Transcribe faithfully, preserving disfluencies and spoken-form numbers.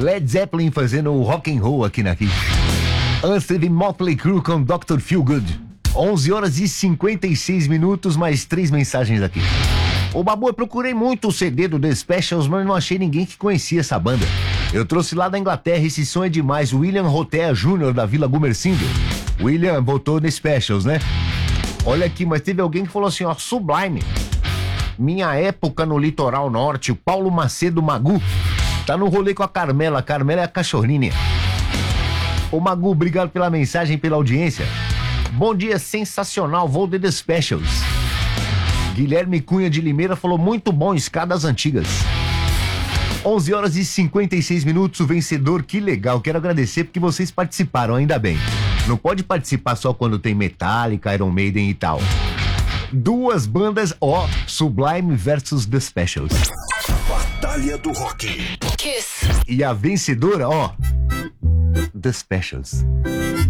Led Zeppelin fazendo o rock and roll aqui na Kiss. Antes teve Motley Crue com doutor Feelgood. onze horas e cinquenta e seis minutos, mais três mensagens aqui. Ô Babu, eu procurei muito o C D do The Specials, mas não achei ninguém que conhecia essa banda. Eu trouxe lá da Inglaterra, esse som é demais. William Rotea Júnior da Vila Gumercindo. William votou The Specials, né? Olha aqui, mas teve alguém que falou assim, ó, Sublime. Minha época no litoral norte, o Paulo Macedo Magu. Tá no rolê com a Carmela, a Carmela é a cachorrinha. Ô Magu, obrigado pela mensagem, pela audiência. Bom dia, sensacional, vou de The Specials. Guilherme Cunha de Limeira falou, muito bom, escadas antigas. onze horas e cinquenta e seis minutos, o vencedor, que legal, quero agradecer porque vocês participaram, ainda bem. Não pode participar só quando tem Metallica, Iron Maiden e tal. Duas bandas, ó, Sublime versus The Specials. Batalha do Rock. Kiss. E a vencedora, ó, The Specials.